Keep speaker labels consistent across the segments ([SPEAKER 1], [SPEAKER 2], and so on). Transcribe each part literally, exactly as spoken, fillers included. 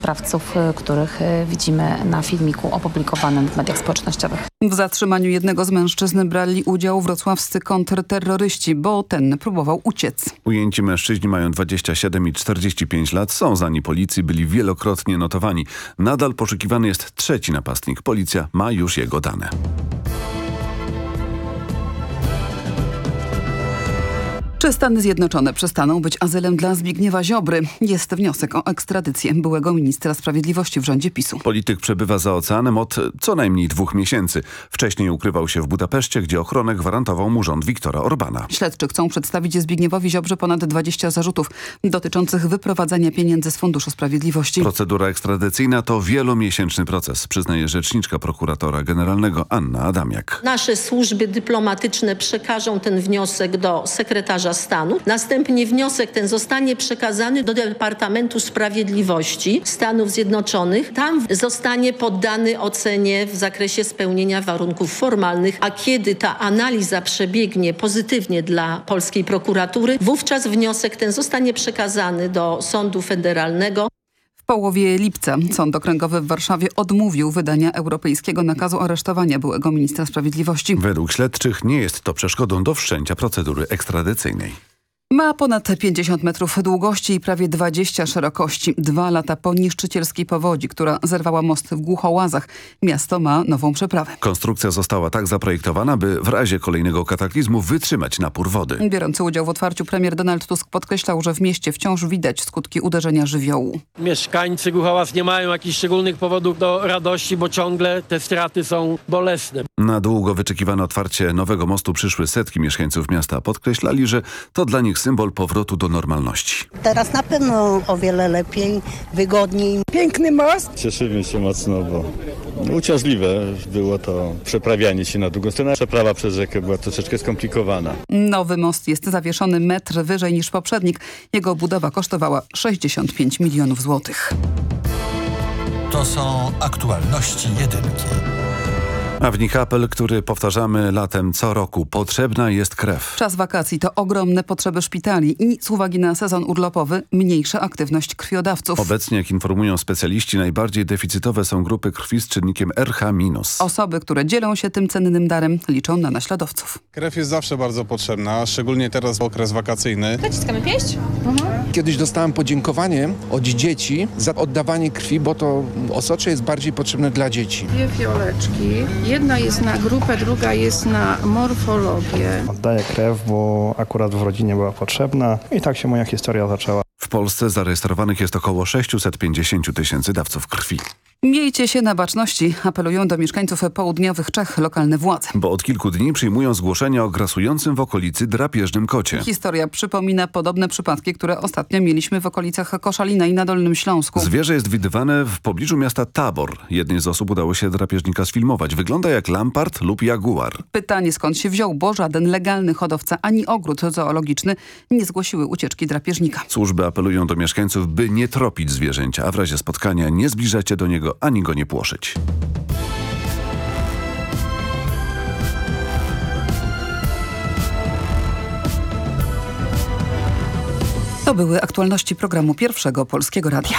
[SPEAKER 1] sprawców, których widzimy na filmiku opublikowanym w mediach społecznościowych.
[SPEAKER 2] W zatrzymaniu jednego z mężczyzn brali udział wrocławscy kontrterroryści, bo ten próbował uciec.
[SPEAKER 3] Ujęci mężczyźni mają dwadzieścia siedem i czterdzieści pięć lat, są znani policji, byli wielokrotnie notowani. Nadal poszukiwany jest trzeci napastnik. Policja ma już jego dane.
[SPEAKER 2] Czy Stany Zjednoczone przestaną być azylem dla Zbigniewa Ziobry? Jest wniosek o ekstradycję byłego ministra sprawiedliwości w rządzie PiSu.
[SPEAKER 3] Polityk przebywa za oceanem od co najmniej dwóch miesięcy. Wcześniej ukrywał się w Budapeszcie, gdzie ochronę gwarantował mu rząd Viktora Orbana.
[SPEAKER 2] Śledczy chcą przedstawić Zbigniewowi Ziobrze ponad dwadzieścia zarzutów dotyczących wyprowadzania pieniędzy z Funduszu Sprawiedliwości.
[SPEAKER 3] Procedura ekstradycyjna to wielomiesięczny proces, przyznaje rzeczniczka prokuratora generalnego Anna Adamiak.
[SPEAKER 4] Nasze służby dyplomatyczne przekażą ten wniosek do sekretarza stanu. Następnie wniosek ten zostanie przekazany do Departamentu Sprawiedliwości Stanów Zjednoczonych. Tam zostanie poddany ocenie w zakresie spełnienia warunków formalnych, a kiedy ta analiza przebiegnie pozytywnie dla polskiej prokuratury, wówczas wniosek ten zostanie przekazany do Sądu Federalnego.
[SPEAKER 2] W połowie lipca Sąd Okręgowy w Warszawie odmówił wydania europejskiego nakazu aresztowania byłego ministra sprawiedliwości.
[SPEAKER 3] Według śledczych nie jest to przeszkodą do wszczęcia procedury ekstradycyjnej.
[SPEAKER 2] Ma ponad pięćdziesiąt metrów długości i prawie dwadzieścia szerokości. Dwa lata po niszczycielskiej powodzi, która zerwała most w Głuchołazach. Miasto ma nową przeprawę.
[SPEAKER 3] Konstrukcja została tak zaprojektowana, by w razie kolejnego kataklizmu wytrzymać napór wody.
[SPEAKER 2] Biorący udział w otwarciu premier Donald Tusk podkreślał, że w mieście wciąż widać skutki uderzenia żywiołu.
[SPEAKER 5] Mieszkańcy Głuchołaz nie mają jakichś szczególnych powodów do radości, bo ciągle te straty są bolesne.
[SPEAKER 3] Na długo wyczekiwane otwarcie nowego mostu przyszły setki mieszkańców miasta. Podkreślali, że to dla nich symbol powrotu do normalności.
[SPEAKER 6] Teraz na pewno o wiele lepiej, wygodniej.
[SPEAKER 7] Piękny most.
[SPEAKER 8] Cieszymy się mocno, bo uciążliwe było to przeprawianie się na drugą stronę. Przeprawa przez rzekę była troszeczkę skomplikowana.
[SPEAKER 2] Nowy most jest zawieszony metr wyżej niż poprzednik. Jego budowa kosztowała sześćdziesiąt pięć milionów złotych.
[SPEAKER 9] To są aktualności jedynki.
[SPEAKER 3] A w nich apel, który powtarzamy latem co roku. Potrzebna jest krew.
[SPEAKER 2] Czas wakacji to ogromne potrzeby szpitali i z uwagi na sezon urlopowy mniejsza aktywność krwiodawców.
[SPEAKER 3] Obecnie, jak informują specjaliści, najbardziej deficytowe są grupy krwi z czynnikiem R H minus.
[SPEAKER 2] Osoby, które dzielą się tym cennym darem, liczą na naśladowców.
[SPEAKER 10] Krew jest zawsze bardzo potrzebna, szczególnie teraz w okres wakacyjny.
[SPEAKER 11] Naciskamy pięść? Mhm.
[SPEAKER 7] Kiedyś dostałem podziękowanie od dzieci za oddawanie krwi, bo to osocze jest bardziej potrzebne dla dzieci.
[SPEAKER 12] Dwie fioleczki. Jedna jest na grupę, druga jest na morfologię.
[SPEAKER 13] Oddaję krew, bo akurat w rodzinie była potrzebna i tak się moja historia zaczęła.
[SPEAKER 3] W Polsce zarejestrowanych jest około sześćset pięćdziesiąt tysięcy dawców krwi.
[SPEAKER 2] Miejcie się na baczności, apelują do mieszkańców południowych Czech lokalne władze.
[SPEAKER 3] Bo od kilku dni przyjmują zgłoszenia o grasującym w okolicy drapieżnym kocie.
[SPEAKER 2] Historia przypomina podobne przypadki, które ostatnio mieliśmy w okolicach Koszalina i na Dolnym Śląsku.
[SPEAKER 3] Zwierzę jest widywane w pobliżu miasta Tabor. Jednej z osób udało się drapieżnika sfilmować. Wygląda jak lampart lub jaguar.
[SPEAKER 2] Pytanie, skąd się wziął, bo żaden legalny hodowca ani ogród zoologiczny nie zgłosiły ucieczki drapieżnika.
[SPEAKER 3] Służby apelują do mieszkańców, by nie tropić zwierzęcia, a w razie spotkania nie zbliżacie do niego ani go nie płoszyć.
[SPEAKER 2] To były aktualności programu Pierwszego Polskiego Radia.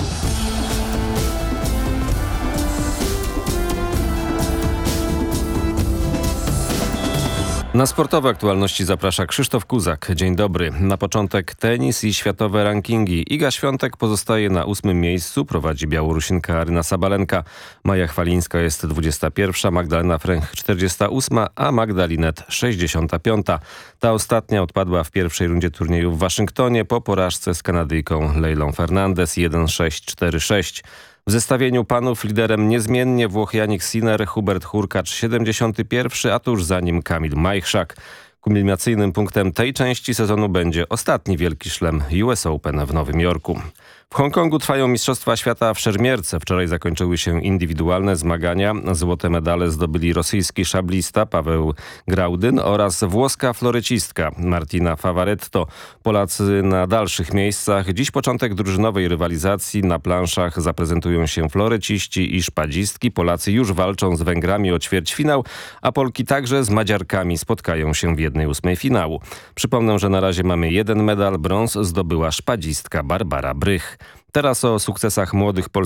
[SPEAKER 14] Na sportowe aktualności zaprasza Krzysztof Kuzak. Dzień dobry. Na początek tenis i światowe rankingi. Iga Świątek pozostaje na ósmym miejscu, prowadzi Białorusinka Aryna Sabalenka. Maja Chwalińska jest dwudziesta pierwsza, Magdalena Fręch czterdziesta ósma, a Magda Linet sześćdziesiąta piąta. Ta ostatnia odpadła w pierwszej rundzie turnieju w Waszyngtonie po porażce z Kanadyjką Leilą Fernandez jeden sześć cztery sześć. W zestawieniu panów liderem niezmiennie Włoch Jannik Sinner, Hubert Hurkacz siedemdziesiąty pierwszy, a tuż za nim Kamil Majchrzak. Kulminacyjnym punktem tej części sezonu będzie ostatni wielki szlem U S Open w Nowym Jorku. W Hongkongu trwają Mistrzostwa Świata w szermierce. Wczoraj zakończyły się indywidualne zmagania. Złote medale zdobyli rosyjski szablista Paweł Graudyn oraz włoska florecistka Martina Favaretto. Polacy na dalszych miejscach. Dziś początek drużynowej rywalizacji. Na planszach zaprezentują się floreciści i szpadzistki. Polacy już walczą z Węgrami o ćwierćfinał, a Polki także z Madziarkami spotkają się w jednej ósmej finału. Przypomnę, że na razie mamy jeden medal. Brąz zdobyła szpadzistka Barbara Brych. Teraz o sukcesach młodych polskich